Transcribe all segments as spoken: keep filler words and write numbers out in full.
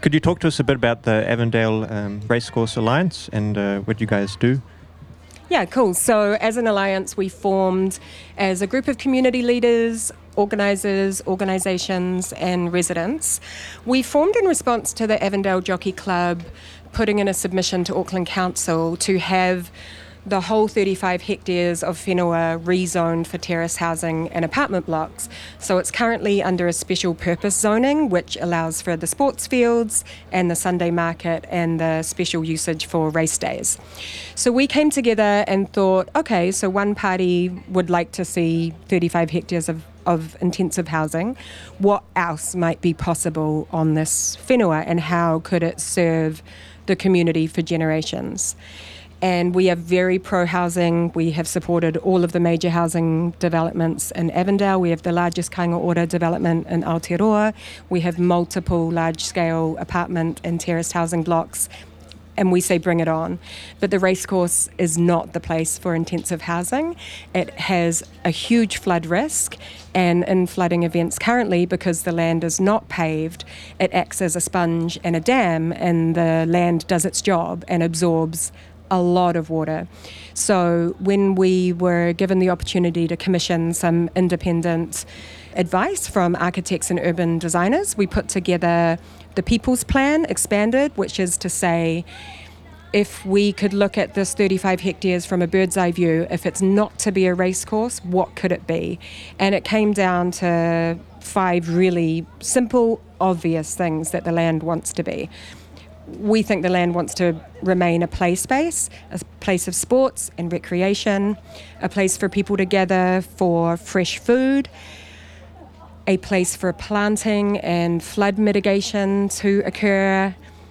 could you talk to us a bit about the Avondale um, Racecourse Alliance and uh, what you guys do? Yeah, cool. So as an alliance, we formed as a group of community leaders, organisers, organisations and residents. We formed in response to the Avondale Jockey Club putting in a submission to Auckland Council to have the whole thirty-five hectares of whenua rezoned for terrace housing and apartment blocks. So it's currently under a special purpose zoning, which allows for the sports fields and the Sunday market and the special usage for race days. So we came together and thought, okay, so one party would like to see thirty-five hectares of, of intensive housing. What else might be possible on this whenua, and how could it serve the community for generations? And we are very pro-housing. We have supported all of the major housing developments in Avondale. We have the largest kāinga ora development in Aotearoa. We have multiple large-scale apartment and terraced housing blocks. And we say bring it on. But the racecourse is not the place for intensive housing. It has a huge flood risk, and in flooding events currently, because the land is not paved, it acts as a sponge and a dam, and the land does its job and absorbs a lot of water. So when we were given the opportunity to commission some independent advice from architects and urban designers, we put together the People's Plan expanded, which is to say, if we could look at this thirty-five hectares from a bird's eye view, if it's not to be a racecourse, what could it be? And it came down to five really simple, obvious things that the land wants to be. We think the land wants to remain a play space, a place of sports and recreation, a place for people to gather for fresh food, a place for planting and flood mitigation to occur,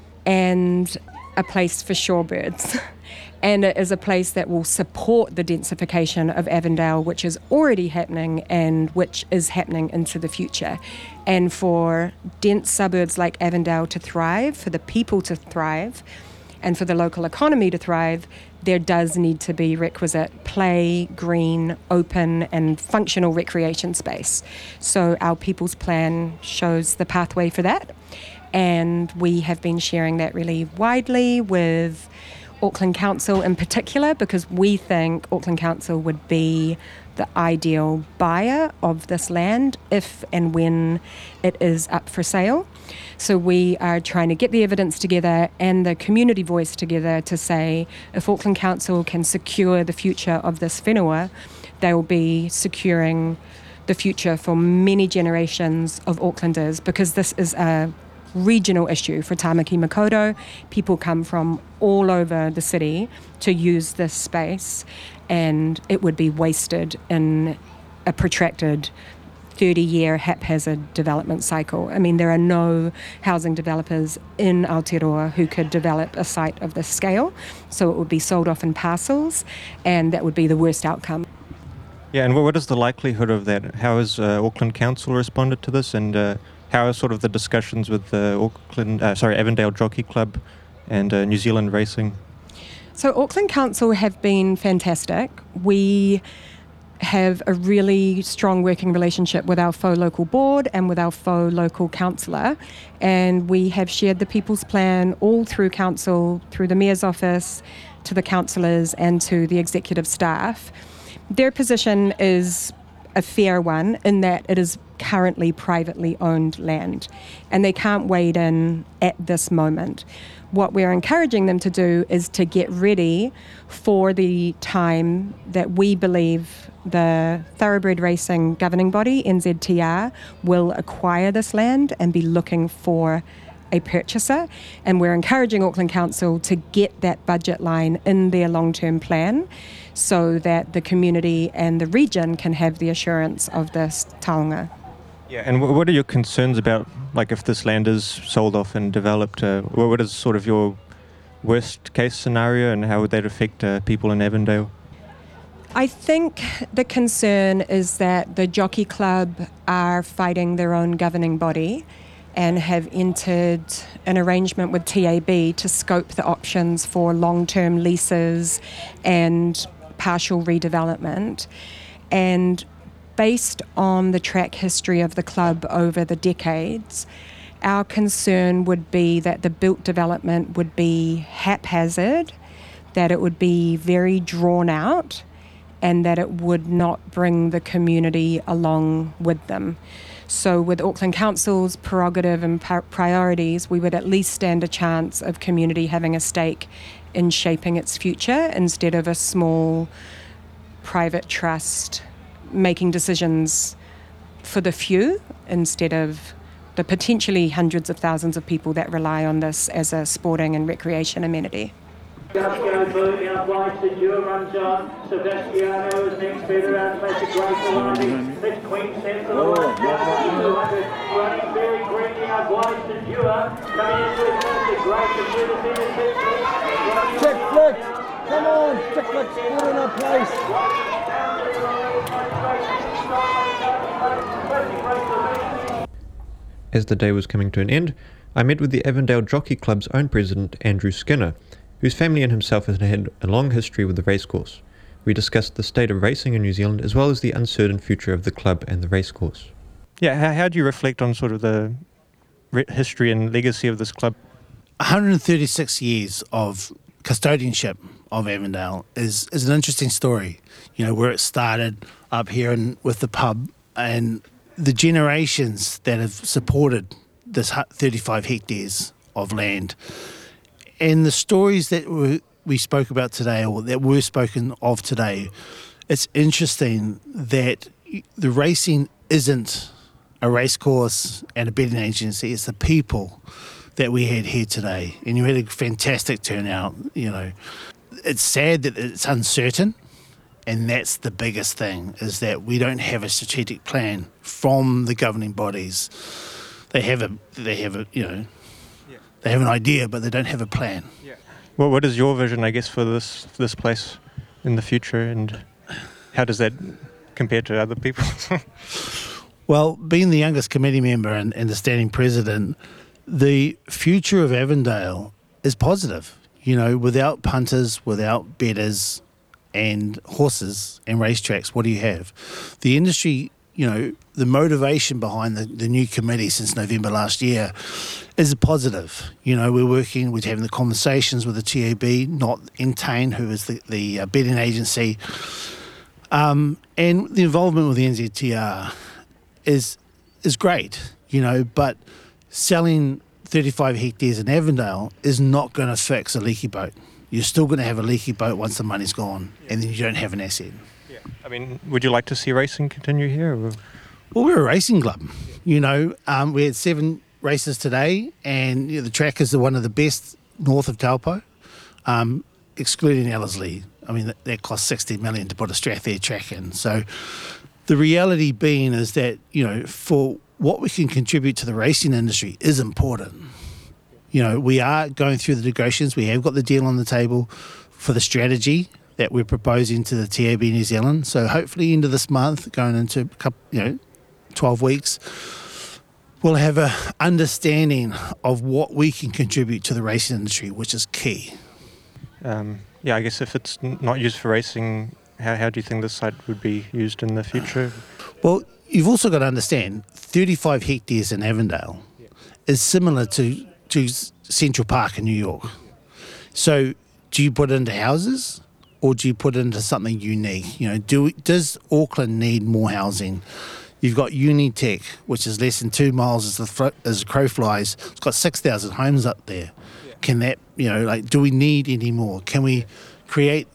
and a place for shorebirds. And it is a place that will support the densification of Avondale, which is already happening and which is happening into the future. And for dense suburbs like Avondale to thrive, for the people to thrive, and for the local economy to thrive, there does need to be requisite play, green, open and functional recreation space. So our People's Plan shows the pathway for that. And we have been sharing that really widely with Auckland Council in particular, because we think Auckland Council would be the ideal buyer of this land if and when it is up for sale. So we are trying to get the evidence together and the community voice together to say, if Auckland Council can secure the future of this whenua, they will be securing the future for many generations of Aucklanders, because this is a regional issue for Tāmaki Makaurau. People come from all over the city to use this space, and it would be wasted in a protracted thirty-year haphazard development cycle. I mean, there are no housing developers in Aotearoa who could develop a site of this scale, so it would be sold off in parcels, and that would be the worst outcome. Yeah, and what is the likelihood of that? How has uh, Auckland Council responded to this, and uh, how are sort of the discussions with the Auckland, uh, sorry, Avondale Jockey Club and uh, New Zealand Racing? So Auckland Council have been fantastic. We have a really strong working relationship with our faux local board and with our faux local councillor, and we have shared the People's Plan all through council, through the Mayor's office, to the councillors and to the executive staff. Their position is a fair one in that it is currently privately owned land, and they can't wade in at this moment. What we're encouraging them to do is to get ready for the time that we believe the Thoroughbred Racing governing body, N Z T R, will acquire this land and be looking for a purchaser. And we're encouraging Auckland Council to get that budget line in their long-term plan so that the community and the region can have the assurance of this taonga. Yeah, and what are your concerns about, like, if this land is sold off and developed? Uh, what is sort of your worst case scenario, and how would that affect uh, people in Avondale? I think the concern is that the Jockey Club are fighting their own governing body and have entered an arrangement with T A B to scope the options for long-term leases and partial redevelopment. And based on the track history of the club over the decades, Our concern would be that the built development would be haphazard, that it would be very drawn out, and that it would not bring the community along with them. So with Auckland Council's prerogative and priorities, we would at least stand a chance of community having a stake in shaping its future instead of a small private trust making decisions for the few instead of the potentially hundreds of thousands of people that rely on this as a sporting and recreation amenity. Gasco Boo now flies to Dewar, runs on. Sebastiano is next, further out, makes a great landing. It's Queen Sense for the one, two hundred. Running very green now, flies to Dewar. Coming into his first, a great to do the finish. Chick flick! Come on, Chick flick's good in our place. As the day was coming to an end, I met with the Avondale Jockey Club's own president, Andrew Skinner, whose family and himself has had a long history with the racecourse. We discussed the state of racing in New Zealand as well as the uncertain future of the club and the racecourse. Yeah, how, how do you reflect on sort of the re- history and legacy of this club? one hundred thirty-six years of custodianship of Avondale is, is an interesting story. You know, where it started up here and with the pub and the generations that have supported this thirty-five hectares of land. And the stories that were, we spoke about today, or that were spoken of today, it's interesting that the racing isn't a racecourse and a betting agency, it's the people that we had here today. And you had a fantastic turnout, you know. It's sad that it's uncertain, and that's the biggest thing, is that we don't have a strategic plan from the governing bodies. They have a, they have a, you know, yeah. They have an idea, but they don't have a plan. Yeah. Well, what is your vision, I guess, for this this place in the future, and how does that compare to other people's? Well, being the youngest committee member and, and the standing president, the future of Avondale is positive. You know, without punters, without bettors and horses and racetracks, what do you have? The industry, you know, the motivation behind the, the new committee since November last year is positive. You know, we're working, we're having the conversations with the T A B, not Entain, who is the, the uh, betting agency. Um, and the involvement with the N Z T R is is great, you know, but selling thirty-five hectares in Avondale is not going to fix a leaky boat. You're still going to have a leaky boat once the money's gone, yeah. And then you don't have an asset. Yeah. I mean, would you like to see racing continue here? Or? Well, we're a racing club. Yeah. You know, um, we had seven races today, and you know, the track is the one of the best north of Taupo, um, excluding Ellerslie. I mean, that, that cost sixty million dollars to put a Strathare track in. So the reality being is that, you know, for what we can contribute to the racing industry is important. You know, we are going through the negotiations. We have got the deal on the table for the strategy that we're proposing to the T A B New Zealand. So hopefully end of this month, going into a couple, you know, twelve weeks, we'll have a understanding of what we can contribute to the racing industry, which is key. Um, yeah, I guess if it's n- not used for racing, how, how do you think this site would be used in the future? Well, you've also got to understand, thirty-five hectares in Avondale yeah. is similar to, to Central Park in New York. So do you put it into houses or do you put it into something unique? You know, do does Auckland need more housing? You've got Unitech, which is less than two miles as the, fr- as the crow flies. It's got six thousand homes up there. Yeah. Can that, you know, like, do we need any more? Can we create...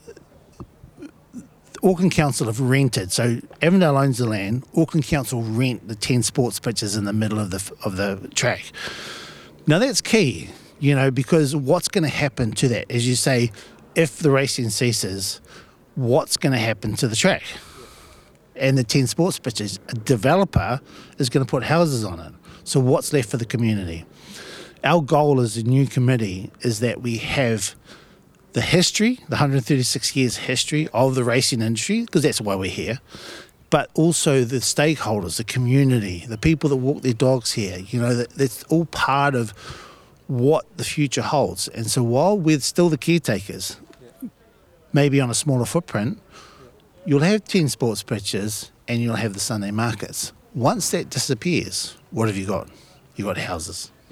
Auckland Council have rented, so Avondale owns the land. Auckland Council rent the ten sports pitches in the middle of the of the track. Now that's key, you know, because what's going to happen to that? As you say, if the racing ceases, what's going to happen to the track and the ten sports pitches? A developer is going to put houses on it. So what's left for the community? Our goal as a new committee is that we have the history, the one hundred thirty-six years history of the racing industry, because that's why we're here, but also the stakeholders, the community, the people that walk their dogs here, you know, that, that's all part of what the future holds. And so while we're still the caretakers, yeah. maybe on a smaller footprint, yeah. you'll have ten sports pitches and you'll have the Sunday markets. Once that disappears, what have you got? You've got houses.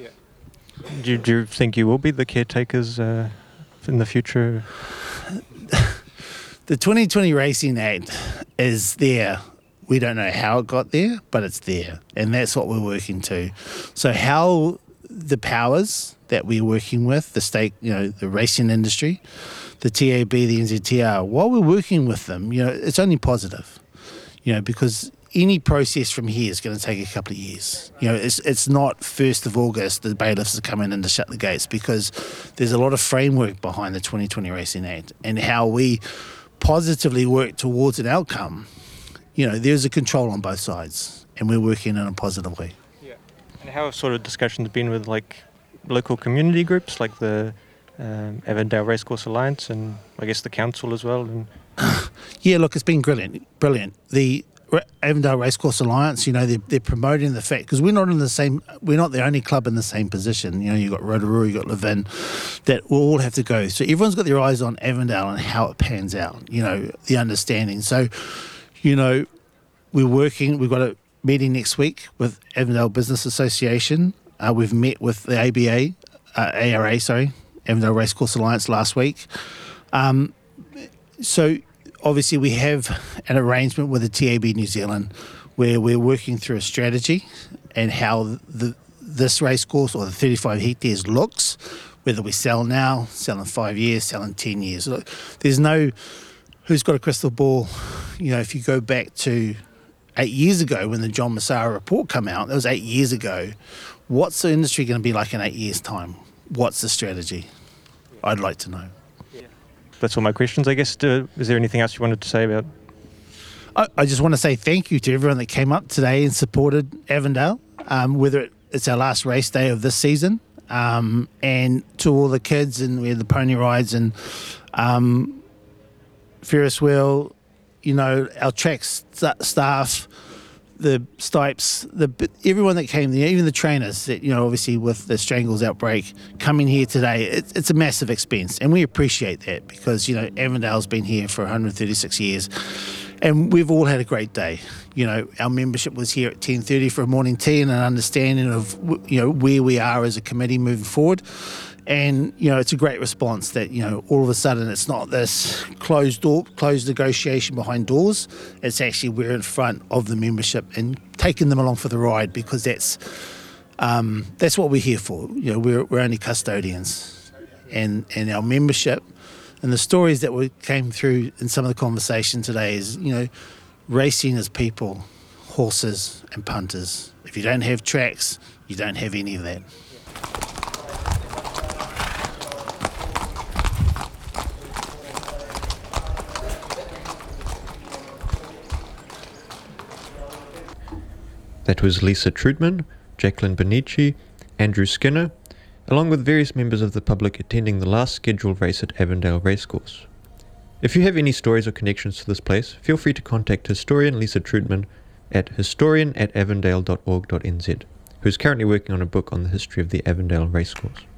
Do you, do you think you will be the caretakers uh, in the future? The twenty twenty Racing Act is there. We don't know how it got there, but it's there. And that's what we're working to. So how the powers that we're working with, the state, you know, the racing industry, the T A B, the N Z T R, while we're working with them, you know, it's only positive, you know, because any process from here is going to take a couple of years. You know, it's it's not first of August, the bailiffs are coming in to shut the gates, because there's a lot of framework behind the twenty twenty Racing Act and how we positively work towards an outcome. You know, there's a control on both sides, and we're working in a positive way. Yeah. And how have sort of discussions been with like local community groups, like the um, Avondale Racecourse Alliance, and I guess the council as well? And yeah, look, it's been brilliant, brilliant. The Ra- Avondale Racecourse Alliance, you know, they're, they're promoting the fact, because we're not in the same, we're not the only club in the same position. You know, you've got Rotorua, you've got Levin, that will all have to go. So everyone's got their eyes on Avondale and how it pans out, you know, the understanding. So, you know, we're working, we've got a meeting next week with Avondale Business Association. Uh, we've met with the A B A, uh, A R A, sorry, Avondale Racecourse Alliance last week. Um, so obviously we have an arrangement with the T A B New Zealand where we're working through a strategy and how the this racecourse or the thirty-five hectares looks, whether we sell now, sell in five years, sell in ten years. Look, there's no, who's got a crystal ball? You know, if you go back to eight years ago when the John Massara report came out, that was eight years ago. What's the industry going to be like in eight years' time? What's the strategy? I'd like to know. that's all my questions, I guess. Do, is there anything else you wanted to say about? I, I just want to say thank you to everyone that came up today and supported Avondale, um, whether it, it's our last race day of this season, um, and to all the kids, and we had the pony rides and um, Ferris wheel, you know, our track st- staff, the Stipes, the everyone that came there, even the trainers that, you know, obviously with the Strangles outbreak coming here today, it, it's a massive expense, and we appreciate that because, you know, Avondale's been here for one hundred thirty-six years, and we've all had a great day. You know, our membership was here at ten thirty for a morning tea and an understanding of, you know, where we are as a committee moving forward. And, you know, it's a great response that, you know, all of a sudden it's not this closed door, closed negotiation behind doors. It's actually we're in front of the membership and taking them along for the ride, because that's um, that's what we're here for. You know, we're we're only custodians, and and our membership and the stories that we came through in some of the conversation today is, you know, racing is people, horses and punters. If you don't have tracks, you don't have any of that. That was Lisa Trudman, Jacqueline Benici, Andrew Skinner, along with various members of the public attending the last scheduled race at Avondale Racecourse. If you have any stories or connections to this place, feel free to contact historian Lisa Trudman at historian at avondale dot org dot n z, who is currently working on a book on the history of the Avondale Racecourse.